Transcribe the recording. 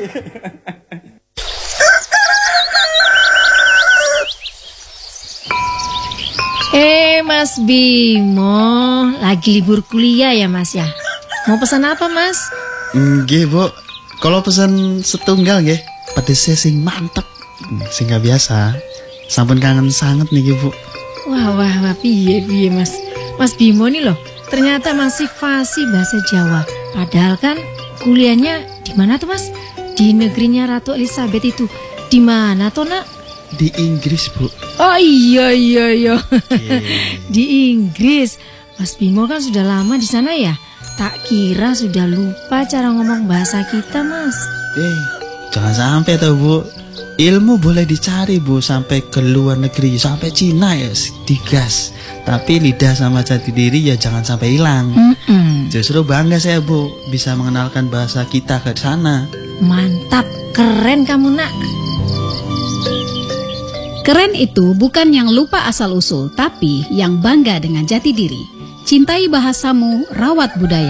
Mas Bimo, lagi libur kuliah ya Mas ya? Mau pesan apa Mas? Nggih, Bu. Kalau pesan setunggal nggih, pedesnya sing mantep, sing gak biasa. Sampun kangen sangat nih, Bu. Wah, piye Mas. Mas Bimo nih loh, ternyata masih fasih bahasa Jawa. Padahal kan kuliahnya di mana tuh Mas? Di negerinya Ratu Elizabeth itu. Di mana tuh Nak? Di Inggris, Bu. Oh iya. Di Inggris. Mas Bimo kan sudah lama di sana ya? Tak kira sudah lupa cara ngomong bahasa kita, Mas. Jangan sampai tuh, Bu. Ilmu boleh dicari, Bu, sampai ke luar negeri, sampai Cina ya, digas. Tapi lidah sama jati diri ya jangan sampai hilang. Justru bangga saya, Bu, bisa mengenalkan bahasa kita ke sana. Mantap, keren kamu Nak. Keren itu bukan yang lupa asal-usul, tapi yang bangga dengan jati diri. Cintai bahasamu, rawat budaya.